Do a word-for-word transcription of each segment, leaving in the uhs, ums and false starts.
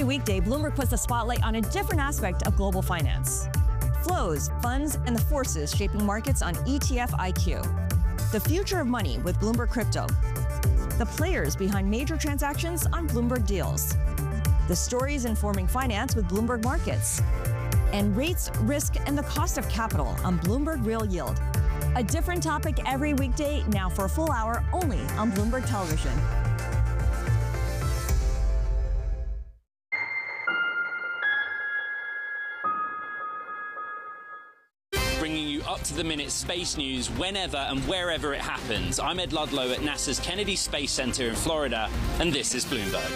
weekday, Bloomberg puts the spotlight on a different aspect of global finance. Flows, funds, and the forces shaping markets on E T F I Q. The future of money with Bloomberg Crypto. The players behind major transactions on Bloomberg Deals. The stories informing finance with Bloomberg Markets. And rates, risk, and the cost of capital on Bloomberg Real Yield. A different topic every weekday, now for a full hour only on Bloomberg Television. Bringing you up-to-the-minute space news whenever and wherever it happens. I'm Ed Ludlow at NASA's Kennedy Space Center in Florida, and this is Bloomberg.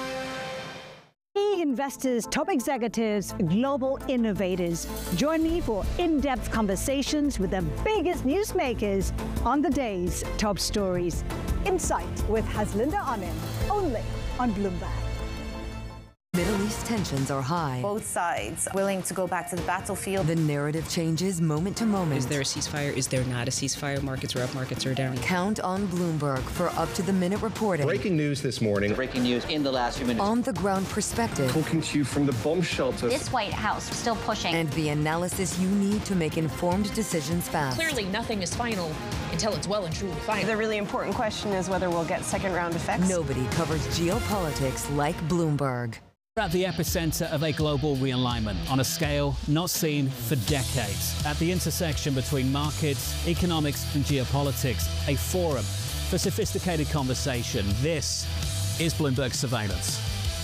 Key investors, top executives, global innovators. Join me for in-depth conversations with the biggest newsmakers on the day's top stories. Insight with Haslinda Anim, only on Bloomberg. Middle East tensions are high. Both sides willing to go back to the battlefield. The narrative changes moment to moment. Is there a ceasefire? Is there not a ceasefire? Markets are up, markets are down. Count on Bloomberg for up-to-the-minute reporting. Breaking news this morning. Breaking news in the last few minutes. On-the-ground perspective. Talking to you from the bomb shelter. This White House still pushing. And the analysis you need to make informed decisions fast. Clearly, nothing is final until it's well and truly final. The really important question is whether we'll get second-round effects. Nobody covers geopolitics like Bloomberg. We're at the epicenter of a global realignment on a scale not seen for decades. At the intersection between markets, economics, and geopolitics, a forum for sophisticated conversation. This is Bloomberg Surveillance.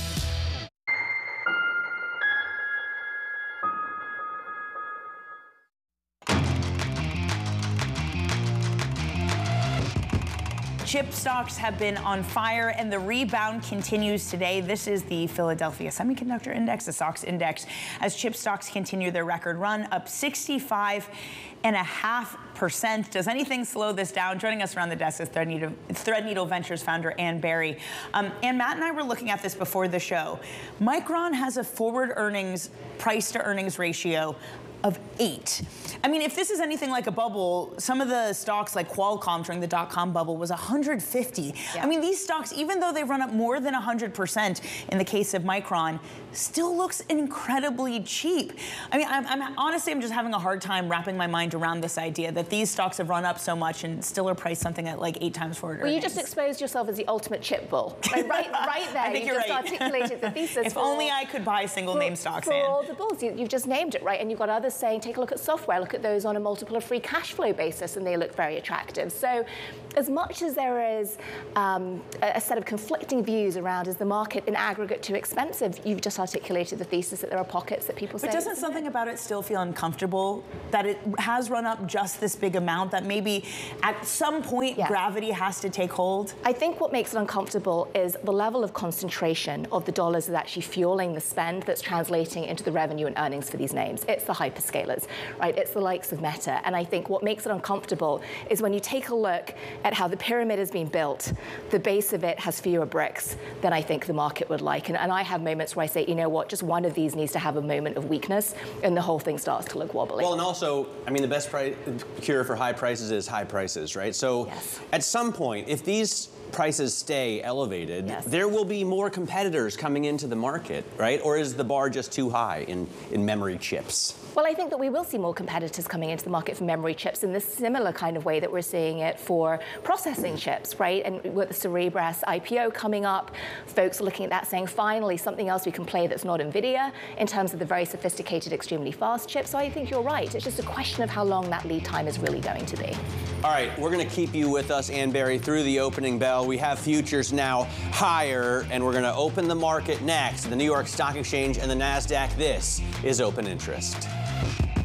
Chip stocks have been on fire, and the rebound continues today. This is the Philadelphia Semiconductor Index, the S O X index, as chip stocks continue their record run, up sixty-five and a half percent. Does anything slow this down? Joining us around the desk is Threadneedle, Threadneedle Ventures founder Ann Berry. Um, and Matt and I were looking at this before the show. Micron has a forward earnings price to earnings ratio of eight. I mean, if this is anything like a bubble, some of the stocks like Qualcomm during the dot-com bubble was one hundred fifty. Yeah. I mean, these stocks, even though they run up more than one hundred percent in the case of Micron, still looks incredibly cheap. I mean, I'm, I'm honestly, I'm just having a hard time wrapping my mind around this idea that these stocks have run up so much and still are priced something at like eight times forward Well, earnings. You just exposed yourself as the ultimate chip bull. Right, right, right there. I think you you're just right. articulated the thesis. If for, only I could buy single for, name stocks for in. all the bulls. You, you've just named it, right? And you've got others saying, take a look at software, look at those on a multiple of free cash flow basis, and they look very attractive. So as much as there is um, a, a set of conflicting views around is the market in aggregate too expensive, you've just articulated the thesis that there are pockets that people say. But doesn't something about it still feel uncomfortable, that it has run up just this big amount, that maybe at some point yeah. gravity has to take hold? I think what makes it uncomfortable is the level of concentration of the dollars that's actually fueling the spend that's translating into the revenue and earnings for these names. It's the hyperscalers, right? It's the likes of Meta. And I think what makes it uncomfortable is when you take a look at how the pyramid has been built, the base of it has fewer bricks than I think the market would like. And, and I have moments where I say, you know what, just one of these needs to have a moment of weakness, and the whole thing starts to look wobbly. Well, and also, I mean, the best price, cure for high prices is high prices, right? So yes. at some point, if these prices stay elevated, yes. there will be more competitors coming into the market, right? Or is the bar just too high in, in memory chips? Well, I think that we will see more competitors coming into the market for memory chips in this similar kind of way that we're seeing it for processing chips, right? And with the Cerebras I P O coming up, folks are looking at that saying, finally, something else we can play that's not NVIDIA in terms of the very sophisticated, extremely fast chips. So I think you're right. It's just a question of how long that lead time is really going to be. All right, we're going to keep you with us, Ann Berry, through the opening bell. We have futures now higher, and we're going to open the market next. The New York Stock Exchange and the NASDAQ. This is Open Interest.